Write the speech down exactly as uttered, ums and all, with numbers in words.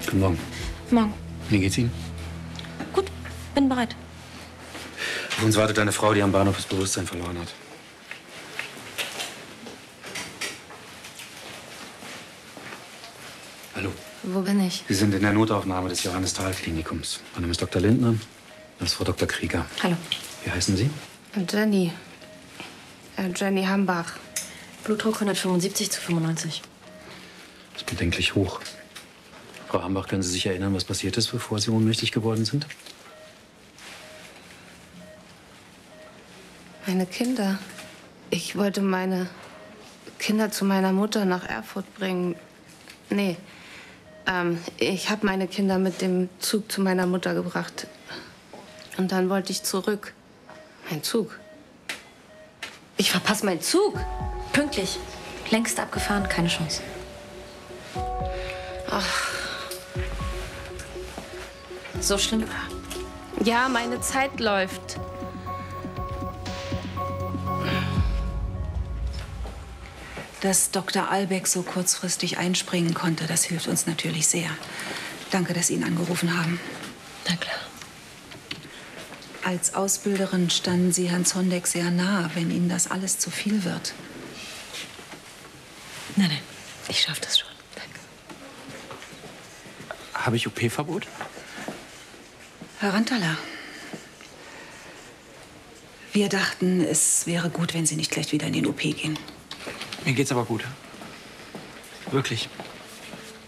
Guten Morgen. Morgen. Wie geht's Ihnen? Gut, bin bereit. Auf uns wartet eine Frau, die am Bahnhof das Bewusstsein verloren hat. Hallo. Wo bin ich? Sie sind in der Notaufnahme des Johannes-Thal-Klinikums. Mein Name ist Doktor Lindner. Das ist Frau Doktor Krieger. Hallo. Wie heißen Sie? Jenny. Äh, Jenny Hambach. Blutdruck hundertfünfundsiebzig zu fünfundneunzig. Das ist bedenklich hoch. Frau Hambach, können Sie sich erinnern, was passiert ist, bevor Sie ohnmächtig geworden sind? Meine Kinder. Ich wollte meine Kinder zu meiner Mutter nach Erfurt bringen. Nee, ähm, ich habe meine Kinder mit dem Zug zu meiner Mutter gebracht. Und dann wollte ich zurück. Mein Zug. Ich verpasse meinen Zug. Pünktlich. Längst abgefahren, keine Chance. Ach. So schlimm? Ja, meine Zeit läuft. Dass Doktor Albeck so kurzfristig einspringen konnte, das hilft uns natürlich sehr. Danke, dass Sie ihn angerufen haben. Na klar. Als Ausbilderin standen Sie Herrn Zondek sehr nah, wenn Ihnen das alles zu viel wird. Nein, nein, ich schaff das schon. Danke. Habe ich O P-Verbot? Herr Rantala, wir dachten, es wäre gut, wenn Sie nicht gleich wieder in den O P gehen. Mir geht's aber gut. Wirklich.